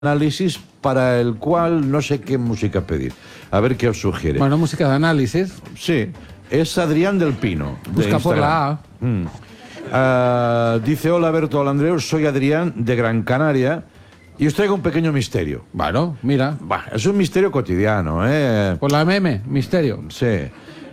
análisis para el cual no sé qué música pedir. A ver qué os sugiere. Bueno, música de análisis. Sí, es Adrián del Pino. Busca por la A. Dice: hola Berto, hola Andreu, soy Adrián de Gran Canaria y os traigo un pequeño misterio. Bueno, mira. Bah, es un misterio cotidiano, ¿eh? Por la MM, misterio. Sí.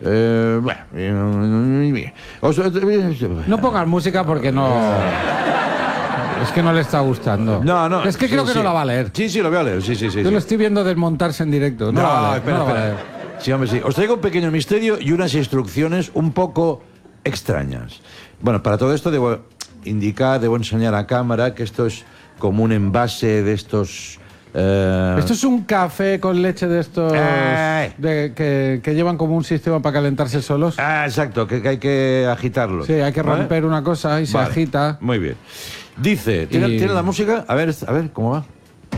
No pongas música porque no... Es que no le está gustando. No. Es que creo que no la va a leer. Sí, lo voy a leer. Sí. Yo lo estoy viendo desmontarse en directo. No la va a leer. Espera. Sí, hombre, sí. Os traigo un pequeño misterio y unas instrucciones un poco extrañas. Bueno, para todo esto debo enseñar a cámara que esto es como un envase de estos... Esto es un café con leche de estos que llevan como un sistema para calentarse solos. Exacto, que hay que agitarlo. Sí, hay que romper una cosa y se agita. Muy bien. Dice, ¿tiene la música? A ver, ¿cómo va?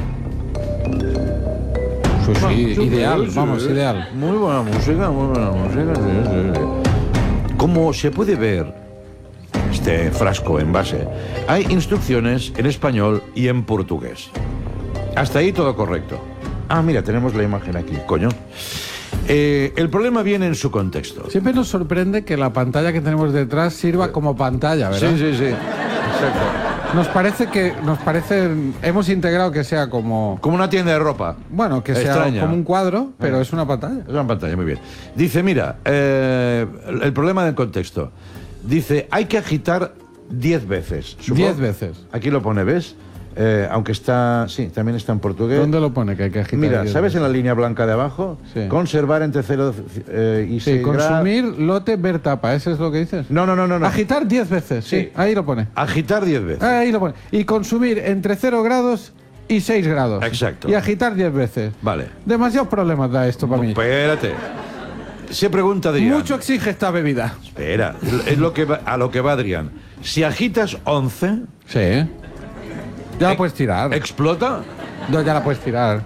Sí, ideal, vamos, ideal. Muy buena música. Sí. Como se puede ver, este frasco envase, hay instrucciones en español y en portugués. Hasta ahí todo correcto. Mira, tenemos la imagen aquí, coño. El problema viene en su contexto. Siempre nos sorprende que la pantalla que tenemos detrás sirva como pantalla, ¿verdad? Sí. Exacto. Nos parece, hemos integrado que sea como una tienda de ropa. Bueno, que sea extraña, como un cuadro, pero es una pantalla. Es una pantalla, muy bien. Dice, mira, el problema del contexto. Dice, hay que agitar 10 veces. 10 veces. Aquí lo pone, ¿ves? Aunque está... Sí, también está en portugués. ¿Dónde lo pone que hay que agitar? Mira, ¿sabes en la línea blanca de abajo? Sí. Conservar entre 0 y 6 grados. Consumir, lote, ver tapa. ¿Eso es lo que dices? No. Agitar 10 veces, sí. Ahí lo pone. Agitar 10 veces. Ahí lo pone. Y consumir entre 0 grados y 6 grados. Exacto. Y agitar 10 veces. Vale. Demasiados problemas da esto para mí. Espérate. Se pregunta Adrián. Mucho exige esta bebida. Espera, es a lo que va Adrián. Si agitas 11... Sí. Ya la puedes tirar. ¿Explota? No, ya la puedes tirar.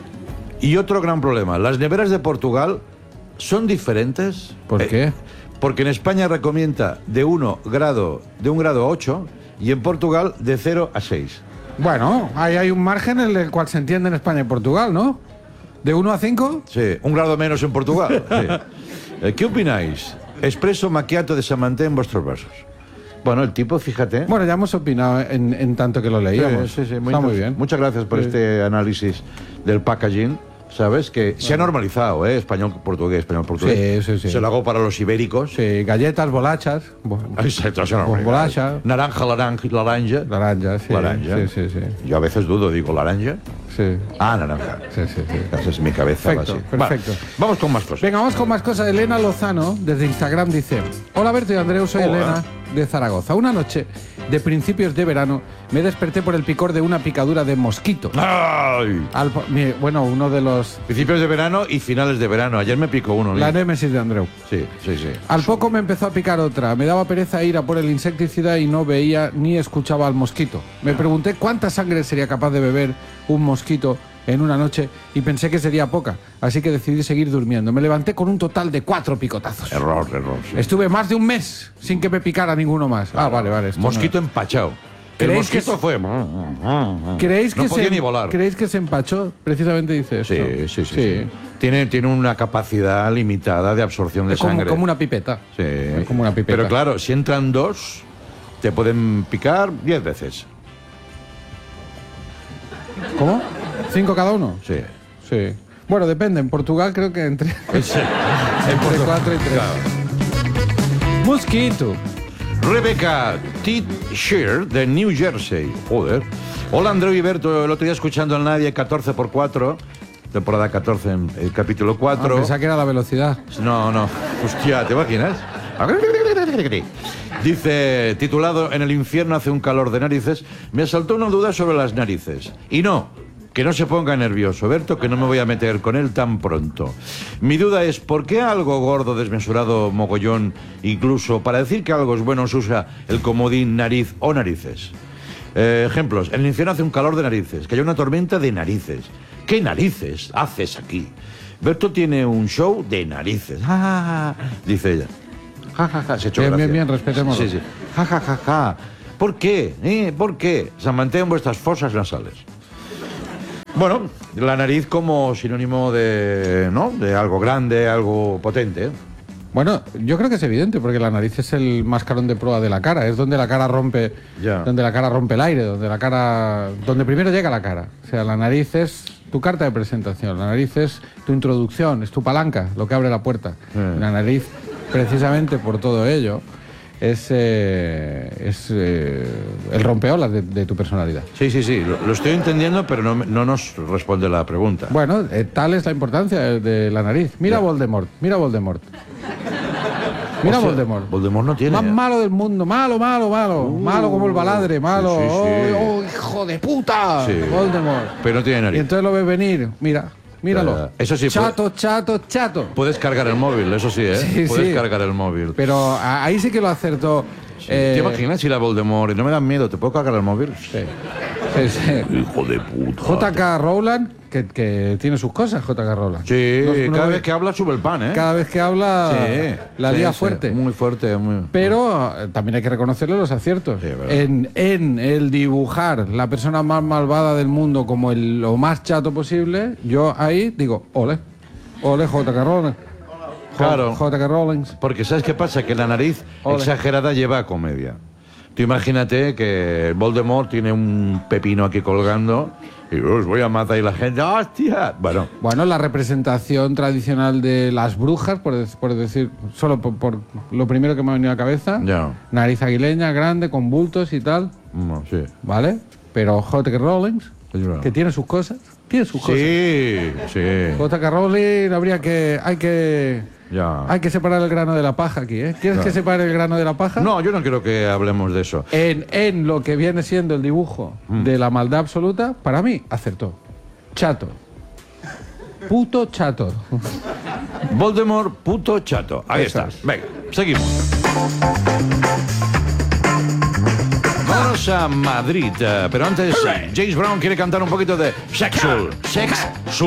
Y otro gran problema, las neveras de Portugal son diferentes. ¿Por qué? Porque en España recomienda de 1 grado a 8 y en Portugal de 0 a 6. Bueno, ahí hay un margen en el cual se entiende en España y Portugal, ¿no? ¿De 1 a 5? Sí, 1 grado menos en Portugal. Sí. ¿Qué opináis? Expreso macchiato de Samanté en vuestros versos. Bueno, el tipo, fíjate. Bueno, ya hemos opinado en tanto que lo leíamos. Sí, Está muy bien. Muchas gracias por este análisis del packaging. ¿Sabes? Que se ha normalizado, ¿eh? Español-portugués. Sí. Se lo hago para los ibéricos. Sí, galletas, bolachas. Exacto, bolacha. Naranja, laranja. Laranja, sí. Laranja. Sí. Yo a veces dudo, digo, ¿laranja? Sí. Naranja. Sí. Esa es mi cabeza. Perfecto. Vale, vamos con más cosas. Venga, vamos con más cosas. Elena Lozano, desde Instagram, dice: hola Berto y Andreu, soy Elena de Zaragoza. Una noche de principios de verano me desperté por el picor de una picadura de mosquito. ¡Ay! Uno de los... Principios de verano y finales de verano. Ayer me picó uno. La némesis de Andreu. Sí. Al poco me empezó a picar otra. Me daba pereza ir a por el insecticida y no veía ni escuchaba al mosquito. Me pregunté cuánta sangre sería capaz de beber un mosquito en una noche y pensé que sería poca, así que decidí seguir durmiendo. Me levanté con un total de 4 picotazos. Error. Sí. Estuve más de un mes sin que me picara ninguno más. Claro. Vale. Mosquito empachado. El mosquito fue... ¿Creéis que no podía ni volar. ¿Creéis que se empachó? Precisamente dice eso. Sí. Tiene una capacidad limitada de absorción de sangre. Como una pipeta. Sí. Como una pipeta. Pero claro, si entran 2, te pueden picar 10 veces. ¿Cómo? ¿5 cada uno? Sí. Bueno, depende. En Portugal creo que entre 4 y 3. Claro. Mosquito. Rebecca T-Shear de New Jersey. Joder. Hola Andreu y Berto. El otro día escuchando al Nadie 14x4, temporada 14, el capítulo 4. Pensaba que era la velocidad. No. Hostia, ¿te imaginas? Dice, titulado En el infierno hace un calor de narices, me asaltó una duda sobre las narices. Y no, que no se ponga nervioso, Berto, que no me voy a meter con él tan pronto. Mi duda es, ¿por qué algo gordo, desmesurado, mogollón, incluso para decir que algo es bueno se usa el comodín nariz o narices? Ejemplos, en el infierno hace un calor de narices, que haya una tormenta de narices. ¿Qué narices haces aquí? Berto tiene un show de narices. Dice ella. Se ha hecho gracia. Bien, respetémoslo. Sí. ¿Por qué? ¿Por qué? Se mantengan vuestras fosas nasales. Bueno, la nariz como sinónimo de, ¿no?, de algo grande, algo potente. Bueno, yo creo que es evidente, porque la nariz es el mascarón de proa de la cara, es donde la cara rompe, Ya. donde la cara rompe el aire, donde primero llega la cara. O sea, la nariz es tu carta de presentación, la nariz es tu introducción, es tu palanca, lo que abre la puerta. La nariz, precisamente por todo ello, es el rompeolas de tu personalidad. Sí, lo estoy entendiendo, pero no nos responde la pregunta. Bueno, tal es la importancia de la nariz. Mira a Voldemort, mira a Voldemort. Mira a Hostia, Voldemort. Voldemort no tiene. Más malo del mundo, malo. Malo como el baladre, malo. sí, sí. ¡Oh, hijo de puta! Sí. Voldemort. Pero no tiene Y nariz. entonces lo ves venir, míralo. Eso sí, Chato. Puedes cargar el móvil, eso sí, ¿eh? Sí, Puedes sí. cargar el móvil. Pero ahí sí que lo acertó. ¿Te imaginas ir a Voldemort y no me dan miedo? ¿Te puedo cargar el móvil? Sí. Hijo de puta. J.K. Rowland, que tiene sus cosas, J.K. Rowland. Sí, No cada ve- vez que habla sube el pan, ¿eh? Cada vez que habla, Sí, la sí, lía sí. fuerte. Muy fuerte, muy. Pero también hay que reconocerle los aciertos. Sí, verdad. En el dibujar la persona más malvada del mundo como lo más chato posible, yo ahí digo, ole J.K. Rowling. Claro. J.K. Rowling. Porque ¿sabes qué pasa? Que la nariz Ole. exagerada lleva a comedia. Tú imagínate que Voldemort tiene un pepino aquí colgando y os voy a matar y la gente, ¡hostia! Bueno, la representación tradicional de las brujas, por decir, solo por lo primero que me ha venido a la cabeza, Ya. nariz aguileña, grande, con bultos y tal, Sí. ¿vale? Pero J.K. Rowling, Es verdad. que tiene sus cosas, Sí. J.K. Rowling Ya. hay que separar el grano de la paja aquí, ¿eh? ¿Quieres que separe el grano de la paja? No, yo no quiero que hablemos de eso. En lo que viene siendo el dibujo de la maldad absoluta, para mí, acertó. Chato. Puto chato. Voldemort, puto chato. Ahí Eso está. es. Venga, seguimos. Vamos a Madrid, pero antes James Brown quiere cantar un poquito de Sexual. Sex